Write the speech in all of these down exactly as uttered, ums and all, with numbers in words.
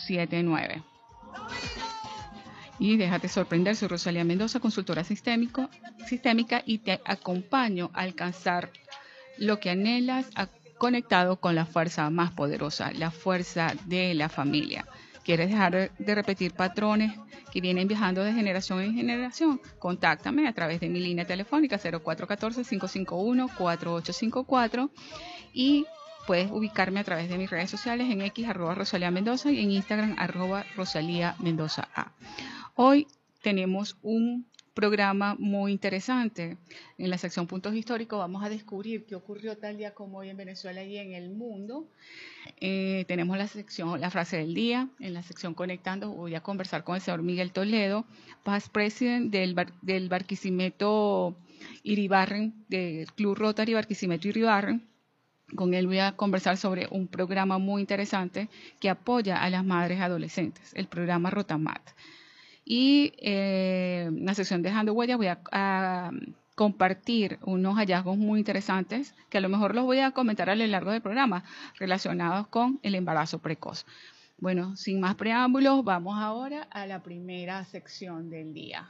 siete nueve. Y déjate sorprender, soy Rosalía Mendoza, consultora sistémico, sistémica, y te acompaño a alcanzar lo que anhelas, a, conectado con la fuerza más poderosa, la fuerza de la familia. ¿Quieres dejar de repetir patrones que vienen viajando de generación en generación? Contáctame a través de mi línea telefónica cero cuatro uno cuatro, cinco cinco uno, cuatro ocho cinco cuatro y puedes ubicarme a través de mis redes sociales en X, arroba Rosalía Mendoza, y en Instagram, arroba Rosalía Mendoza A. Hoy tenemos un programa muy interesante. En la sección Puntos Históricos vamos a descubrir qué ocurrió tal día como hoy en Venezuela y en el mundo. Eh, tenemos la sección La Frase del Día. En la sección Conectando voy a conversar con el señor Miguel Toledo, past president del, bar, del Barquisimeto Iribarren, del Club Rotary Barquisimeto Iribarren. Con él voy a conversar sobre un programa muy interesante que apoya a las madres adolescentes, el programa Rotamat. Y eh, en la sección Dejando Huellas voy a, a compartir unos hallazgos muy interesantes que a lo mejor los voy a comentar a lo largo del programa relacionados con el embarazo precoz. Bueno, sin más preámbulos, vamos ahora a la primera sección del día.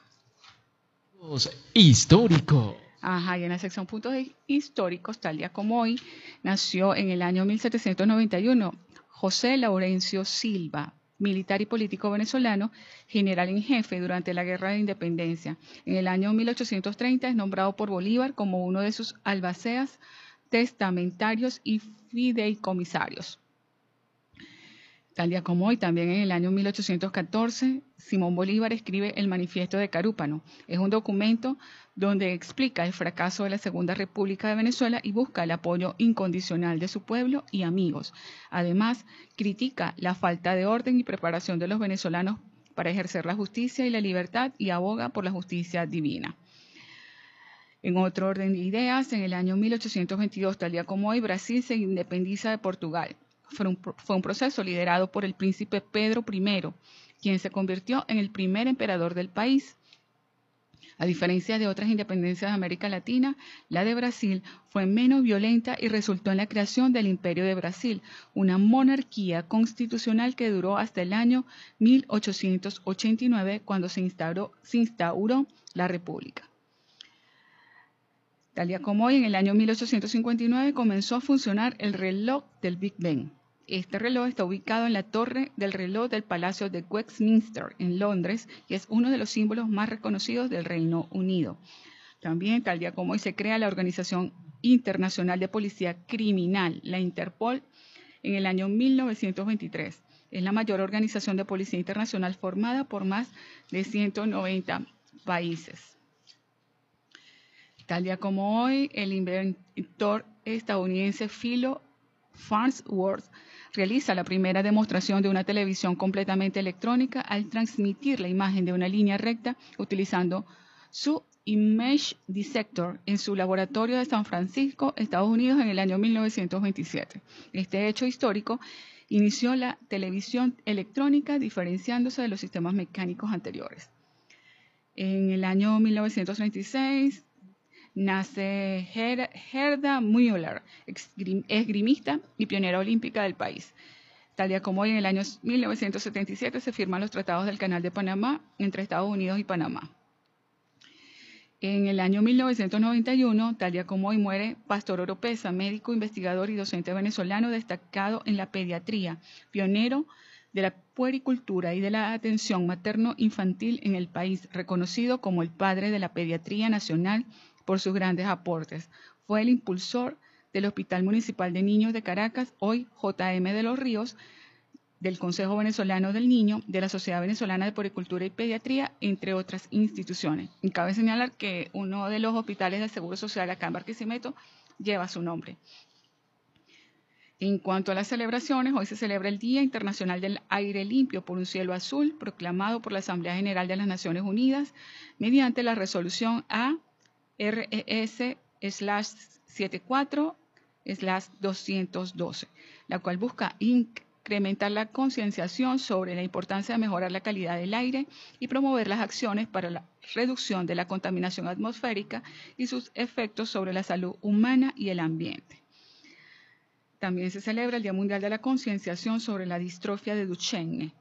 Histórico. Ajá, y en la sección Puntos Históricos, tal día como hoy, nació en el año mil setecientos noventa y uno José Laurencio Silva, militar y político venezolano, general en jefe durante la Guerra de Independencia. En el año mil ochocientos treinta es nombrado por Bolívar como uno de sus albaceas, testamentarios y fideicomisarios. Tal día como hoy, también en el año mil ochocientos catorce, Simón Bolívar escribe el Manifiesto de Carúpano. Es un documento donde explica el fracaso de la Segunda República de Venezuela y busca el apoyo incondicional de su pueblo y amigos. Además, critica la falta de orden y preparación de los venezolanos para ejercer la justicia y la libertad y aboga por la justicia divina. En otro orden de ideas, en el año mil ochocientos veintidós, tal día como hoy, Brasil se independiza de Portugal. Fue un, fue un proceso liderado por el príncipe Pedro primero, quien se convirtió en el primer emperador del país. A diferencia de otras independencias de América Latina, la de Brasil fue menos violenta y resultó en la creación del Imperio de Brasil, una monarquía constitucional que duró hasta el año mil ochocientos ochenta y nueve, cuando se instauró, se instauró la República. Tal día como hoy, en el año mil ochocientos cincuenta y nueve, comenzó a funcionar el reloj del Big Ben. Este reloj está ubicado en la torre del reloj del Palacio de Westminster, en Londres, y es uno de los símbolos más reconocidos del Reino Unido. También, tal día como hoy, se crea la Organización Internacional de Policía Criminal, la Interpol, en el año mil novecientos veintitrés. Es la mayor organización de policía internacional formada por más de ciento noventa países. Tal día como hoy, el inventor estadounidense Philo Farnsworth realiza la primera demostración de una televisión completamente electrónica al transmitir la imagen de una línea recta utilizando su Image Dissector en su laboratorio de San Francisco, Estados Unidos, en el año mil novecientos veintisiete. Este hecho histórico inició la televisión electrónica, diferenciándose de los sistemas mecánicos anteriores. En el año mil novecientos treinta y seis nace Gerda Müller, esgrimista y pionera olímpica del país. Tal día como hoy, en el año mil novecientos setenta y siete, se firman los tratados del Canal de Panamá entre Estados Unidos y Panamá. En el año mil novecientos noventa y uno, tal día como hoy, muere Pastor Oropesa, médico, investigador y docente venezolano destacado en la pediatría, pionero de la puericultura y de la atención materno-infantil en el país, reconocido como el padre de la pediatría nacional por sus grandes aportes. Fue el impulsor del Hospital Municipal de Niños de Caracas, hoy J M de los Ríos, del Consejo Venezolano del Niño, de la Sociedad Venezolana de Puericultura y Pediatría, entre otras instituciones. Y cabe señalar que uno de los hospitales del Seguro Social acá en Barquisimeto lleva su nombre. En cuanto a las celebraciones, hoy se celebra el Día Internacional del Aire Limpio por un Cielo Azul, proclamado por la Asamblea General de las Naciones Unidas mediante la resolución A R E S setenta y cuatro doscientos doce, la cual busca incrementar la concienciación sobre la importancia de mejorar la calidad del aire y promover las acciones para la reducción de la contaminación atmosférica y sus efectos sobre la salud humana y el ambiente. También se celebra el Día Mundial de la Concienciación sobre la Distrofia de Duchenne,